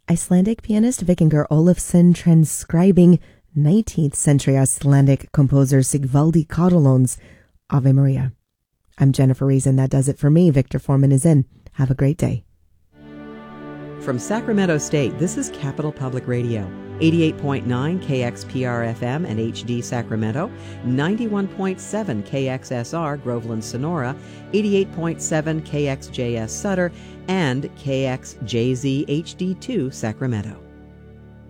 Icelandic pianist Vikingur Olafsson transcribing 19th century Icelandic composer Sigvaldi Karlsson's Ave Maria. I'm Jennifer Reason. That does it for me. Victor Foreman is in. Have a great day. From Sacramento State, this is Capital Public Radio, 88.9 KXPR-FM and HD Sacramento, 91.7 KXSR Groveland Sonora, 88.7 KXJS Sutter, and KXJZ HD2 Sacramento.